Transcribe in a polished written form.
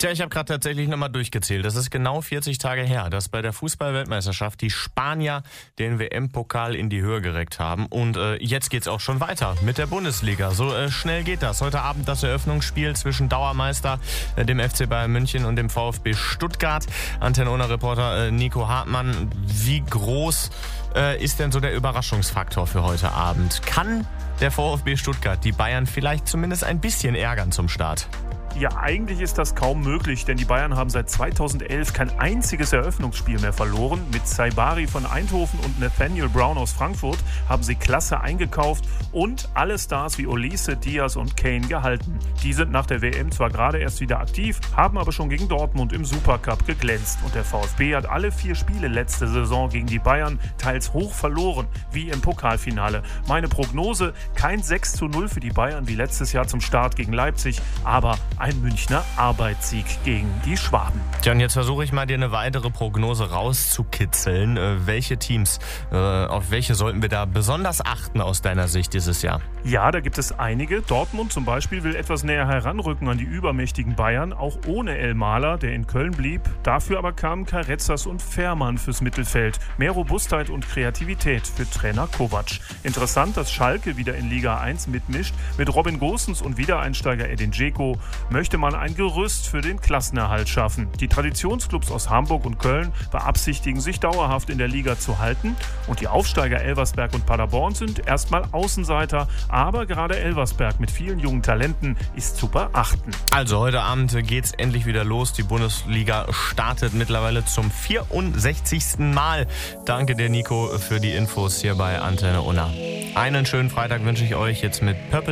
Tja, ich habe gerade tatsächlich nochmal durchgezählt. Das ist genau 40 Tage her, dass bei der Fußball-Weltmeisterschaft die Spanier den WM-Pokal in die Höhe gereckt haben. Und jetzt geht's auch schon weiter mit der Bundesliga. So schnell geht das. Heute Abend das Eröffnungsspiel zwischen Dauermeister, dem FC Bayern München und dem VfB Stuttgart. Antenne Unna-Reporter Nico Hartmann, wie groß ist denn so der Überraschungsfaktor für heute Abend? Kann der VfB Stuttgart die Bayern vielleicht zumindest ein bisschen ärgern zum Start? Ja, eigentlich ist das kaum möglich, denn die Bayern haben seit 2011 kein einziges Eröffnungsspiel mehr verloren. Mit Saibari von Eindhoven und Nathaniel Brown aus Frankfurt haben sie klasse eingekauft und alle Stars wie Olise, Diaz und Kane gehalten. Die sind nach der WM zwar gerade erst wieder aktiv, haben aber schon gegen Dortmund im Supercup geglänzt. Und der VfB hat alle 4 Spiele letzte Saison gegen die Bayern teils hoch verloren, wie im Pokalfinale. Meine Prognose, kein 6:0 für die Bayern wie letztes Jahr zum Start gegen Leipzig, aber ein Münchner Arbeitssieg gegen die Schwaben. Tja, und jetzt versuche ich mal, dir eine weitere Prognose rauszukitzeln. Welche Teams, auf welche sollten wir da besonders achten aus deiner Sicht dieses Jahr? Ja, da gibt es einige. Dortmund zum Beispiel will etwas näher heranrücken an die übermächtigen Bayern, auch ohne El Maler, der in Köln blieb. Dafür aber kamen Carezas und Fährmann fürs Mittelfeld. Mehr Robustheit und Kreativität für Trainer Kovac. Interessant, dass Schalke wieder in Liga 1 mitmischt. Mit Robin Gosens und Wiedereinsteiger Edin Dzeko möchte man ein Gerüst für den Klassenerhalt schaffen. Die Traditionsclubs aus Hamburg und Köln beabsichtigen, sich dauerhaft in der Liga zu halten. Und die Aufsteiger Elversberg und Paderborn sind erstmal Außenseiter. Aber gerade Elversberg mit vielen jungen Talenten ist zu beachten. Also heute Abend geht's endlich wieder los. Die Bundesliga startet mittlerweile zum 64. Mal. Danke dir, Nico, für die Infos hier bei Antenne Unna. Einen schönen Freitag wünsche ich euch jetzt mit Purple